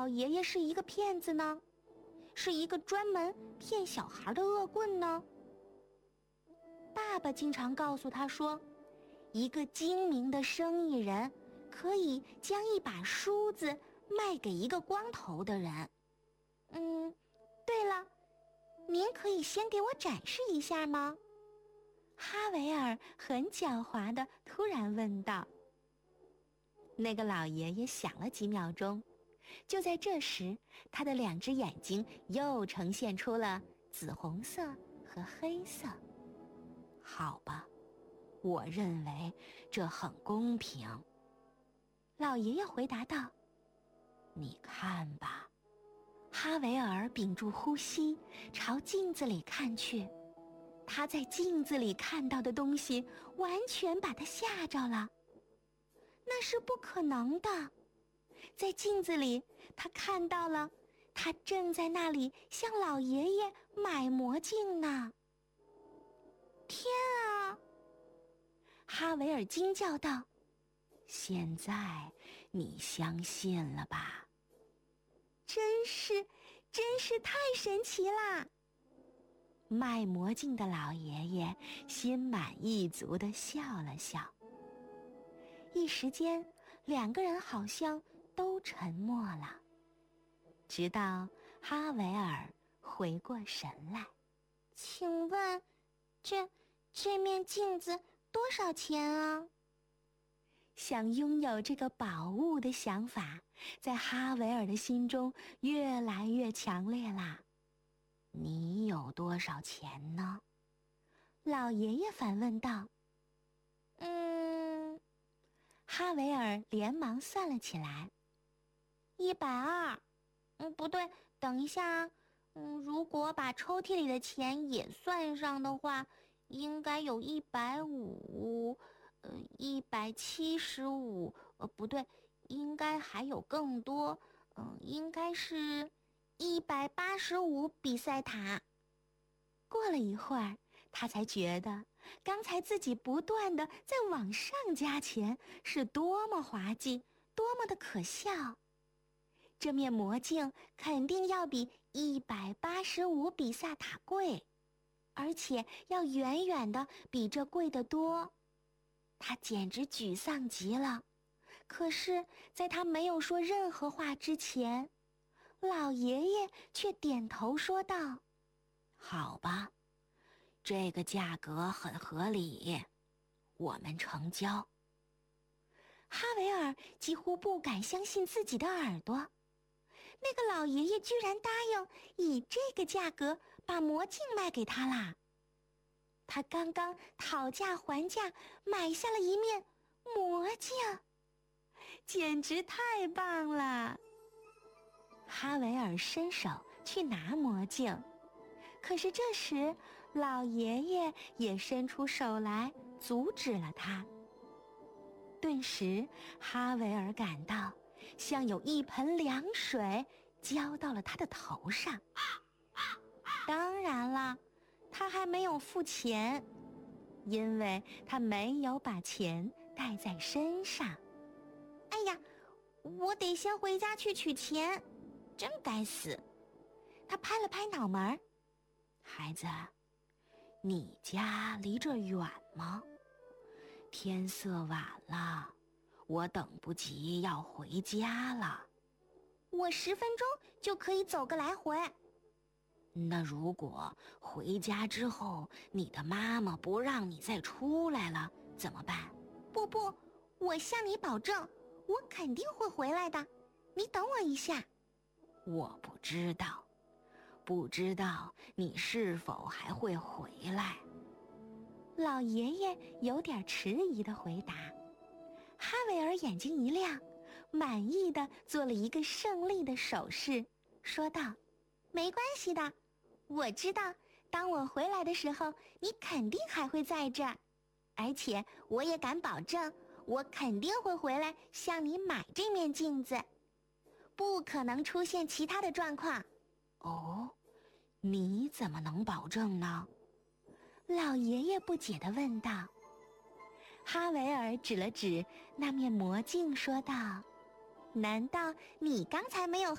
老爷爷是一个骗子呢？是一个专门骗小孩的恶棍呢？爸爸经常告诉他说，一个精明的生意人可以将一把梳子卖给一个光头的人。对了，您可以先给我展示一下吗？哈维尔很狡猾地突然问道。那个老爷爷想了几秒钟，就在这时，他的2只眼睛又呈现出了紫红色和黑色。好吧，我认为这很公平。老爷爷回答道。你看吧。哈维尔屏住呼吸，朝镜子里看去。他在镜子里看到的东西完全把他吓着了。那是不可能的。在镜子里，他看到了，他正在那里向老爷爷买魔镜呢。天啊！哈维尔惊叫道。现在你相信了吧？真是太神奇啦！卖魔镜的老爷爷心满意足地笑了笑。一时间，2个人好像都沉默了，直到哈维尔回过神来。请问，这面镜子多少钱啊？想拥有这个宝物的想法，在哈维尔的心中越来越强烈啦。你有多少钱呢？老爷爷反问道。哈维尔连忙算了起来。120。不对，等一下啊。如果把抽屉里的钱也算上的话，应该有150。175，不对，应该还有更多，应该是185比赛塔。过了一会儿，他才觉得刚才自己不断地在往上加钱是多么滑稽，多么的可笑。这面魔镜肯定要比185比萨塔贵，而且要远远的比这贵得多。他简直沮丧极了。可是在他没有说任何话之前，老爷爷却点头说道：好吧，这个价格很合理，我们成交。哈维尔几乎不敢相信自己的耳朵，那个老爷爷居然答应以这个价格把魔镜卖给他啦。他刚刚讨价还价买下了一面魔镜，简直太棒了。哈维尔伸手去拿魔镜，可是这时老爷爷也伸出手来阻止了他。顿时哈维尔感到像有一盆凉水浇到了他的头上。当然了，他还没有付钱，因为他没有把钱带在身上。哎呀，我得先回家去取钱，真该死。他拍了拍脑门。孩子，你家离这儿远吗？天色晚了，我等不及要回家了。我10分钟就可以走个来回。那如果回家之后你的妈妈不让你再出来了怎么办？不，我向你保证，我肯定会回来的，你等我一下。我不知道你是否还会回来。老爷爷有点迟疑地回答。哈维尔眼睛一亮，满意地做了一个胜利的手势，说道：没关系的，我知道当我回来的时候你肯定还会在这儿，而且我也敢保证我肯定会回来向你买这面镜子，不可能出现其他的状况。哦，你怎么能保证呢？老爷爷不解地问道。哈维尔指了指那面魔镜说道：难道你刚才没有